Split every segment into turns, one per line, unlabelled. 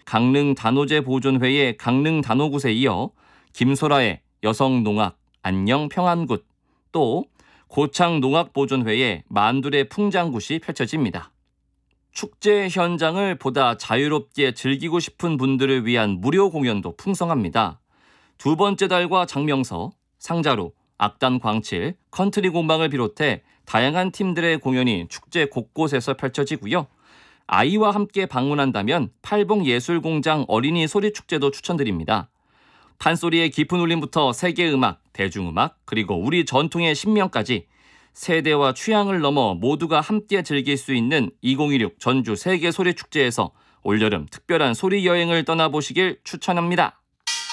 강릉 단오제 보존회의 강릉 단오굿에 이어 김소라의 여성농악 안녕 평안굿, 또 고창 농악보존회의 만둘의 풍장굿이 펼쳐집니다. 축제 현장을 보다 자유롭게 즐기고 싶은 분들을 위한 무료 공연도 풍성합니다. 두 번째 달과 장명서, 상자루, 악단 광칠, 컨트리 공방을 비롯해 다양한 팀들의 공연이 축제 곳곳에서 펼쳐지고요. 아이와 함께 방문한다면 팔봉예술공장 어린이 소리축제도 추천드립니다. 판소리의 깊은 울림부터 세계음악, 대중음악, 그리고 우리 전통의 신명까지 세대와 취향을 넘어 모두가 함께 즐길 수 있는 2016 전주 세계소리축제에서 올여름 특별한 소리 여행을 떠나보시길 추천합니다.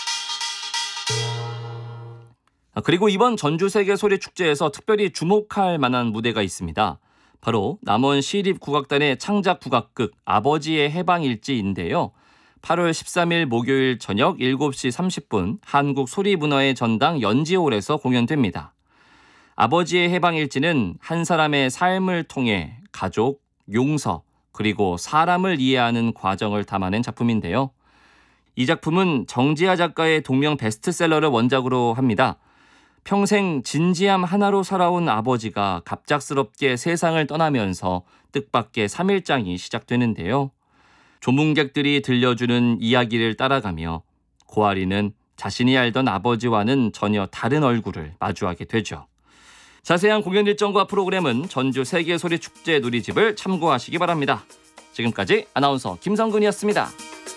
그리고 이번 전주 세계소리축제에서 특별히 주목할 만한 무대가 있습니다. 바로 남원 시립국악단의 창작 국악극 아버지의 해방일지인데요. 8월 13일 목요일 저녁 7시 30분 한국소리문화의 전당 연지홀에서 공연됩니다. 아버지의 해방일지는 한 사람의 삶을 통해 가족, 용서, 그리고 사람을 이해하는 과정을 담아낸 작품인데요. 이 작품은 정지아 작가의 동명 베스트셀러를 원작으로 합니다. 평생 진지함 하나로 살아온 아버지가 갑작스럽게 세상을 떠나면서 뜻밖의 3일장이 시작되는데요. 조문객들이 들려주는 이야기를 따라가며 고아리는 자신이 알던 아버지와는 전혀 다른 얼굴을 마주하게 되죠. 자세한 공연 일정과 프로그램은 전주 세계소리축제 누리집을 참고하시기 바랍니다. 지금까지 아나운서 김성근이었습니다.